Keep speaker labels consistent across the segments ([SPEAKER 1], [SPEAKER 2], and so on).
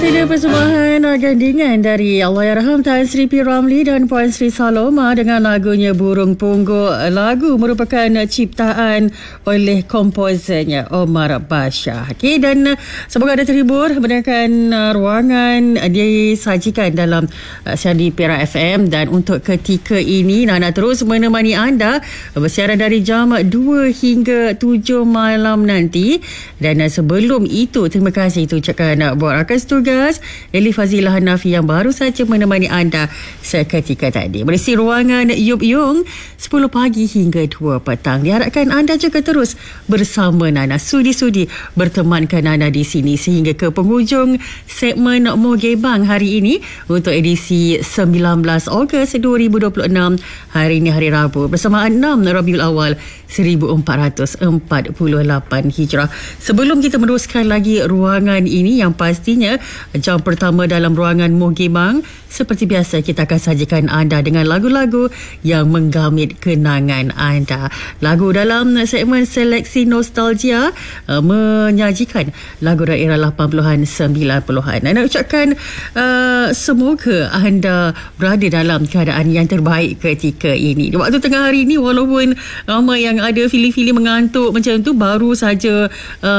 [SPEAKER 1] Ini persembahan gandingan dari Allahyarham Tan Sri P. Ramlee dan Puan Sri Saloma dengan lagunya Burung Pungguk. Lagu merupakan ciptaan oleh komposernya Omar Bashar. Okey, dan semoga anda terhibur mendengarkan ruangan disajikan dalam siaran Perak FM. Dan untuk ketika ini Nana terus menemani anda bersiaran dari jam 2 hingga 7 malam nanti. Dan sebelum itu, terima kasih itu ucapkan buat rakan tugas Elif Fazilah Hanafi yang baru saja menemani anda seketika tadi. Berisi ruangan Yup Yung 10 pagi hingga 2 petang. Diharapkan anda juga terus bersama Nana, sudi-sudi bertemankan Nana di sini sehingga ke penghujung segmen Mogebang hari ini untuk edisi 19 Ogos 2026. Hari ini hari Rabu bersamaan 6 Rabiul Awal 1448 Hijrah. Sebelum kita meneruskan lagi ruangan ini, yang pastinya jam pertama dalam ruangan Mogebang, seperti biasa kita akan sajikan anda dengan lagu-lagu yang menggamit kenangan anda. Lagu dalam segmen Seleksi Nostalgia menyajikan lagu dari era 80-an 90-an. Nak ucapkan semoga anda berada dalam keadaan yang terbaik ketika ini. Di waktu tengah hari ini, walaupun ramai yang ada feeling-feeling mengantuk macam tu, baru saja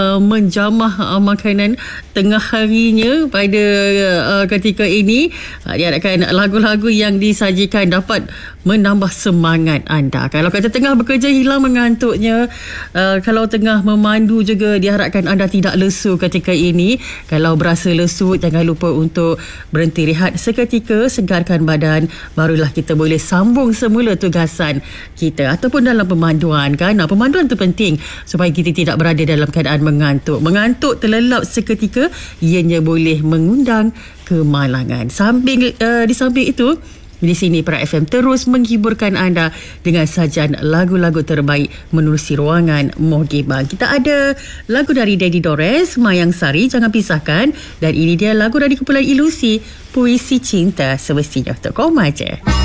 [SPEAKER 1] menjamah makanan tengah harinya pada ketika ini, diharapkan lagu-lagu yang disajikan dapat menambah semangat anda. Kalau kata tengah bekerja hilang mengantuknya, kalau tengah memandu juga diharapkan anda tidak lesu ketika ini. Kalau berasa lesu, jangan lupa untuk berhenti rehat seketika, segarkan badan, barulah kita boleh sambung semula tugasan kita ataupun dalam pemanduan kan. Pemanduan tu penting supaya kita tidak berada dalam keadaan mengantuk. Mengantuk terlelap seketika ianya boleh mengundang kemalangan. Di samping itu, di sini Perak FM terus menghiburkan anda dengan sajian lagu-lagu terbaik menerusi ruangan Mogebang. Kita ada lagu dari Daddy Dores, Mayang Sari, Jangan Pisahkan, dan ini dia lagu dari kumpulan Ilusi, Puisi Cinta Semestinya Untuk Kau Maja.